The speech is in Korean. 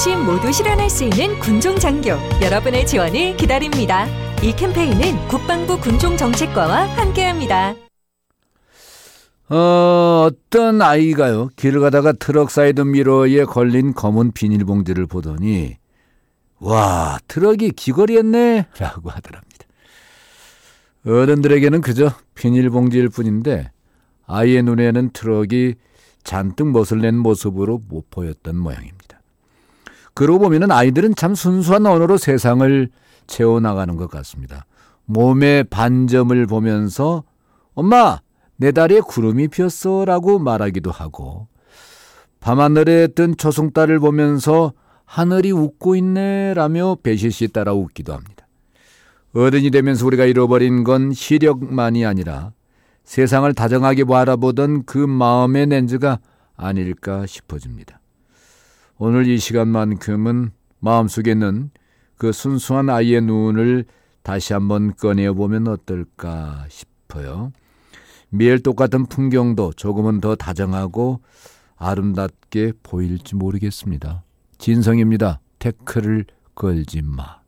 어르신 모두 실현할 수 있는 군종장교, 여러분의 지원을 기다립니다. 이 캠페인은 국방부 군종정책과와 함께합니다. 어떤 아이가요, 길을 가다가 트럭 사이드 미러에 걸린 검은 비닐봉지를 보더니 와, 트럭이 귀걸이였네 라고 하더랍니다. 어른들에게는 그저 비닐봉지일 뿐인데 아이의 눈에는 트럭이 잔뜩 멋을 낸 모습으로 못 보였던 모양입니다. 그러고 보면 아이들은 참 순수한 언어로 세상을 채워나가는 것 같습니다. 몸의 반점을 보면서 엄마, 내 다리에 구름이 피었어 라고 말하기도 하고, 밤하늘에 뜬 초승달을 보면서 하늘이 웃고 있네 라며 배시시 따라 웃기도 합니다. 어른이 되면서 우리가 잃어버린 건 시력만이 아니라 세상을 다정하게 바라보던 그 마음의 렌즈가 아닐까 싶어집니다. 오늘 이 시간만큼은 마음속에 있는 그 순수한 아이의 눈을 다시 한번 꺼내보면 어떨까 싶어요. 매일 똑같은 풍경도 조금은 더 다정하고 아름답게 보일지 모르겠습니다. 진성입니다. 태클을 걸지 마.